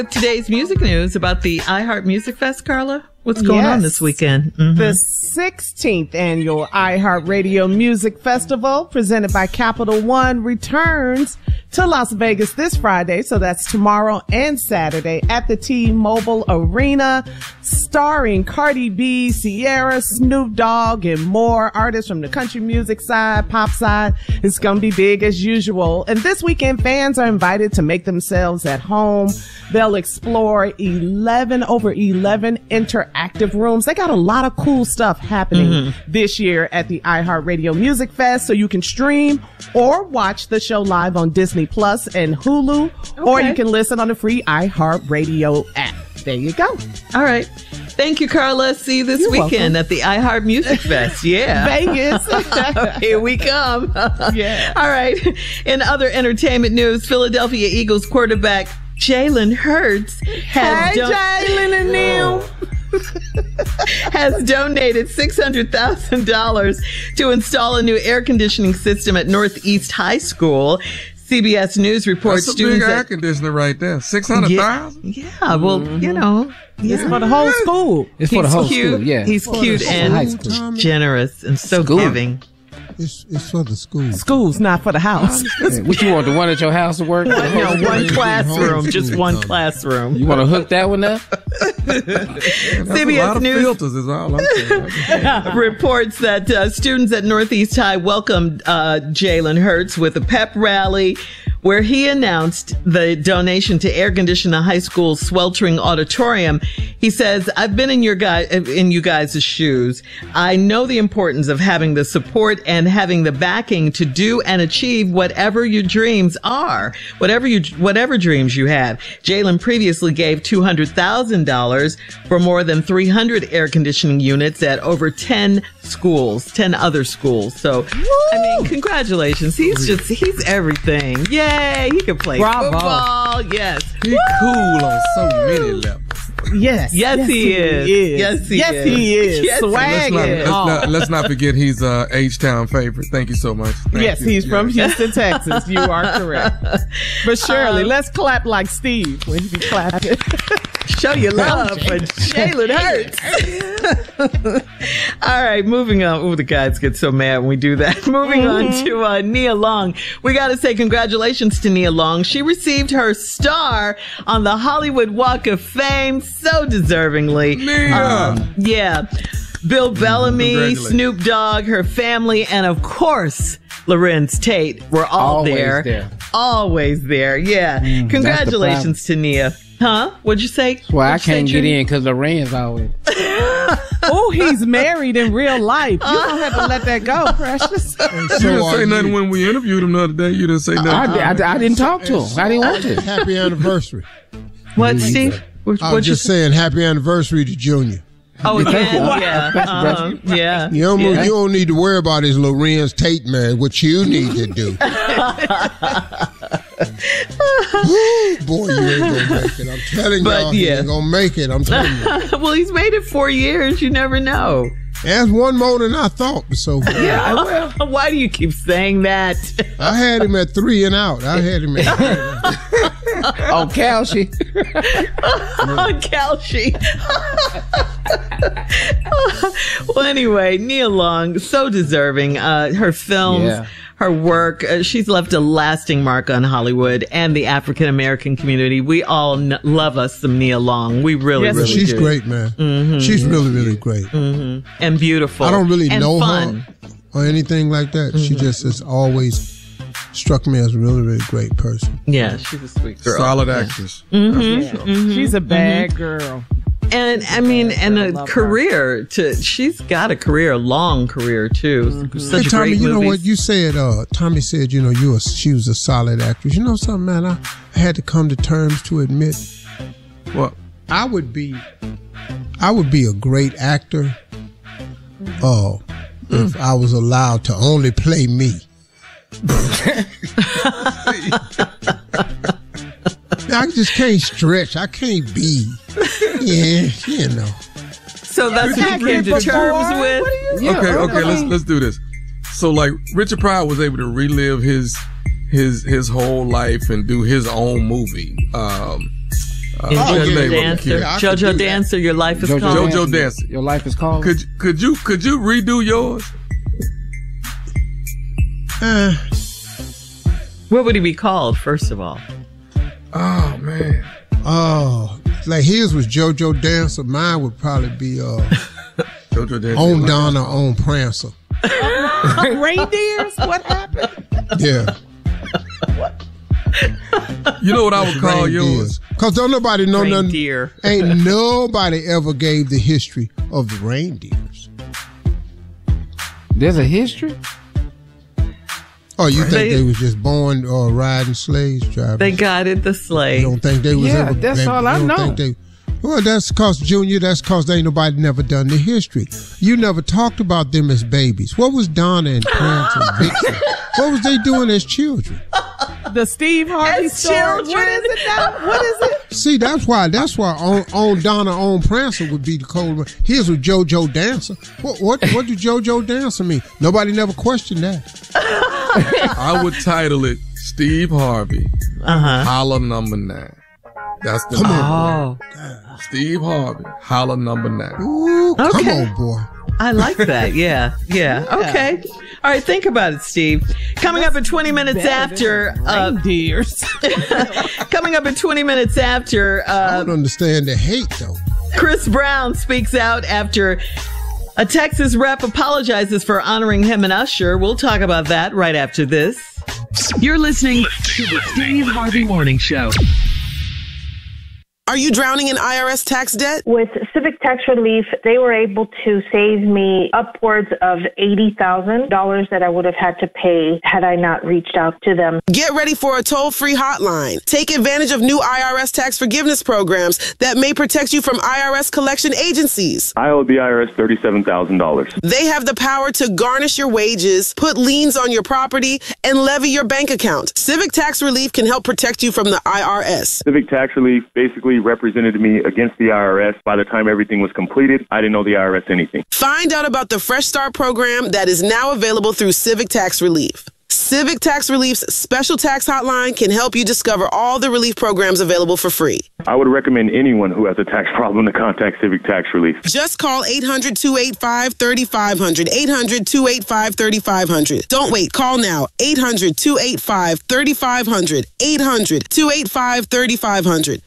Today's music news about the iHeart Music Fest, Carla. What's going on this weekend? The 16th annual iHeartRadio Music Festival, presented by Capital One, returns to Las Vegas this Friday. So that's tomorrow and Saturday at the T-Mobile Arena, starring Cardi B, Ciara, Snoop Dogg, and more artists from the country music side, pop side. It's going to be big as usual. And this weekend, fans are invited to make themselves at home. They'll explore over 11 interactive rooms. They got a lot of cool stuff happening this year at the iHeartRadio Music Fest, so you can stream or watch the show live on Disney Plus and Hulu, or you can listen on the free iHeartRadio app. There you go. All right. Thank you, Carla. See you this weekend at the iHeart Music Fest. Yeah. Vegas. Here we come. Yeah. All right. In other entertainment news, Philadelphia Eagles quarterback Jalen Hurts has has donated $600,000 to install a new air conditioning system at Northeast High School. CBS News reports That's a big air conditioner right there. $600,000? Yeah, well, you know. It's for the whole school. It's for the whole school, yeah. He's cute and generous and so giving. It's for the school. School's not for the house. What you want, the one at your house to work? No, one classroom, just one classroom. You want to hook that one up? CBS News filters is all I'm saying. reports that students at Northeast High welcomed Jalen Hurts with a pep rally where he announced the donation to air condition the high school's sweltering auditorium. He says, "I've been in you guys' shoes. I know the importance of having the support and having the backing to do and achieve whatever your dreams are, whatever dreams you have." Jalen previously gave $200,000 for more than 300 air conditioning units at over 10 other schools. So, I mean, congratulations. He's everything. Yay! He can play football. Yes. He's cool on so many levels. Yes, he is. Yes, he is. Yes, swag. Let's not forget he's H-Town favorite. Thank you so much. Thank you. He's from Houston, Texas. You are correct. But Shirley, let's clap like Steve when he clapping. Show your love for Jalen Hurts. All right, moving on. Oh, the guys get so mad when we do that. Moving on to Nia Long. We got to say congratulations to Nia Long. She received her star on the Hollywood Walk of Fame so deservingly. Nia! Yeah. Bill Bellamy, Snoop Dogg, her family, and of course, Lorenz Tate were all there. Always there. Yeah. Congratulations to Nia. Huh? What'd you say? Well, I can't get in because Lorenz always. Oh, he's married in real life. You don't have to let that go, Precious. You didn't say nothing when we interviewed him the other day. You didn't say nothing. I didn't talk to him. I didn't want to. Happy anniversary. What, Steve? I was just saying happy anniversary to Junior. Oh, yeah. Yeah. You don't need to worry about his Lorenz Tate man. What you need to do. Boy, you ain't gonna make it. I'm telling y'all, he ain't gonna make it. I'm telling you. Well, he's made it 4 years. You never know. That's one more than I thought. So yeah. Why do you keep saying that? I had him at 3 and out. On Calci. On Calci. Well, anyway, Nia Long, so deserving. Her films, her work, she's left a lasting mark on Hollywood and the African American community. We all love us some Nia Long. We really do. She's great, man. She's really, really great. And beautiful. I don't really know fun. her or anything like that. She just has always struck me as a really, really great person. Yeah, she's a sweet girl. Solid actress. She's a bad girl. And I mean, and a career she's got a career, a long career too. Such hey, Tommy, great you know movies. what you said? Tommy said, you know, she was a solid actress. You know something, man? I had to come to terms to admit, what? I would be a great actor, if I was allowed to only play me. I just can't stretch. I can't be. Yeah, you know. So that's what you came to terms with? Okay, let's do this. So like Richard Pryor was able to relive his whole life and do his own movie. In what's the JoJo name of the Dancer. kid? I could do JoJo that. Dancer, Your Life is Called. JoJo Dancer. Your life is called. Could you redo yours? What would he be called, first of all? Oh man. Oh, like his was JoJo Dancer. Mine would probably be JoJo Dancer. On Donna, On Prancer. Reindeers? What happened? Yeah. You know what I would call yours? Because don't nobody know nothing. Reindeer. Ain't nobody ever gave the history of the reindeers. There's a history? Oh, you think they was just born riding sleighs, driving? They guided the sleigh. You don't think they was ever? That's all I know. Well, that's because, Junior, that's because ain't nobody never done the history. You never talked about them as babies. What was Donna and Prince and Vixen? What was they doing as children? The Steve Harvey As story. children. What is it now? What is it? See, that's why on Donna, On Prancer would be the cold one. Here's with JoJo Dancer. What did JoJo Dancer mean? Nobody never questioned that. I would title it Steve Harvey. Holla number 9. That's the name. Oh, Steve Harvey. Holla number 9. Ooh, come Okay. on, boy. I like that. Yeah. Okay. All right. Think about it, Steve. Coming up in 20 minutes after. Reindeers. Coming up in 20 minutes after. I don't understand the hate, though. Chris Brown speaks out after a Texas rep apologizes for honoring him and Usher. We'll talk about that right after this. You're listening to the Steve Harvey Morning Show. Are you drowning in IRS tax debt? With Civic Tax Relief, they were able to save me upwards of $80,000 that I would have had to pay had I not reached out to them. Get ready for a toll-free hotline. Take advantage of new IRS tax forgiveness programs that may protect you from IRS collection agencies. I owe the IRS $37,000. They have the power to garnish your wages, put liens on your property, and levy your bank account. Civic Tax Relief can help protect you from the IRS. Civic Tax Relief basically represented me against the IRS. By the time everything was completed, I didn't owe the IRS anything. Find out about the Fresh Start program that is now available through Civic Tax Relief. Civic Tax Relief's special tax hotline can help you discover all the relief programs available for free. I would recommend anyone who has a tax problem to contact Civic Tax Relief. Just call 800-285-3500, 800-285-3500. Don't wait. Call now. 800-285-3500, 800-285-3500.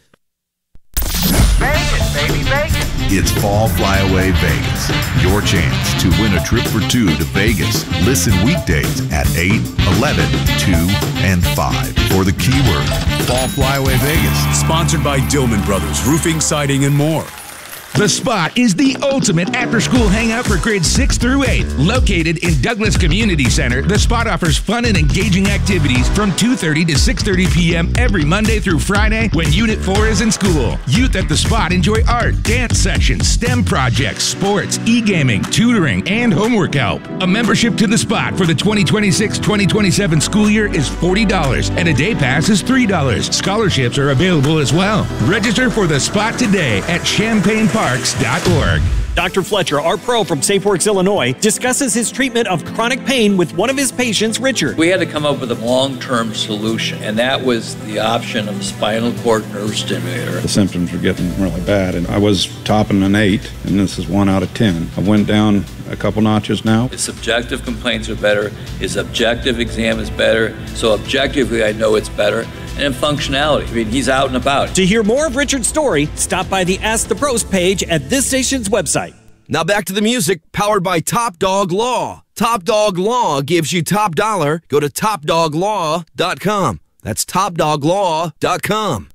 Vegas, baby, Vegas. It's Fall Flyaway Vegas. Your chance to win a trip for 2 to Vegas. Listen weekdays at 8, 11, 2, and 5 for the keyword Fall Flyaway Vegas. Sponsored by Dillman Brothers, roofing, siding, and more. The Spot is the ultimate after-school hangout for grades 6 through 8. Located in Douglas Community Center, The Spot offers fun and engaging activities from 2:30 to 6:30 p.m. every Monday through Friday when Unit 4 is in school. Youth at The Spot enjoy art, dance sessions, STEM projects, sports, e-gaming, tutoring, and homework help. A membership to The Spot for the 2026-2027 school year is $40, and a day pass is $3. Scholarships are available as well. Register for The Spot today at ChampaignParks.org. Dr. Fletcher, our pro from St. Forks, Illinois, discusses his treatment of chronic pain with one of his patients, Richard. We had to come up with a long-term solution, and that was the option of a spinal cord nerve stimulator. The symptoms were getting really bad, and I was topping an 8, and this is 1 out of 10. I went down a couple notches now. His subjective complaints are better. His objective exam is better. So objectively, I know it's better. And functionality. I mean, he's out and about. To hear more of Richard's story, stop by the Ask the Pros page at this station's website. Now back to the music, powered by Top Dog Law. Top Dog Law gives you top dollar. Go to TopDogLaw.com. That's TopDogLaw.com.